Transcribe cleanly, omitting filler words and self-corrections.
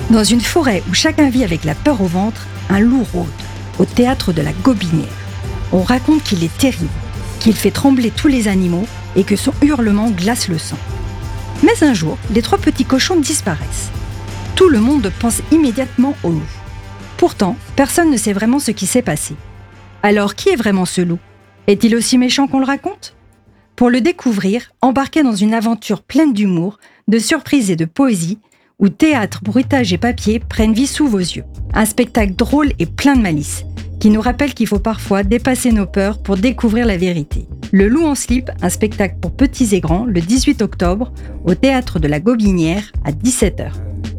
Dans une forêt où chacun vit avec la peur au ventre, un loup rôde, au théâtre de la Gobinière. On raconte qu'il est terrible, qu'il fait trembler tous les animaux et que son hurlement glace le sang. Mais un jour, les 3 petits cochons disparaissent. Tout le monde pense immédiatement au loup. Pourtant, personne ne sait vraiment ce qui s'est passé. Alors, qui est vraiment ce loup ? Est-il aussi méchant qu'on le raconte ? Pour le découvrir, embarquez dans une aventure pleine d'humour, de surprises et de poésie, où théâtre, bruitage et papier prennent vie sous vos yeux. Un spectacle drôle et plein de malice, qui nous rappelle qu'il faut parfois dépasser nos peurs pour découvrir la vérité. Le Loup en slip, un spectacle pour petits et grands, le 18 octobre, au théâtre de la Gobinière à 17h.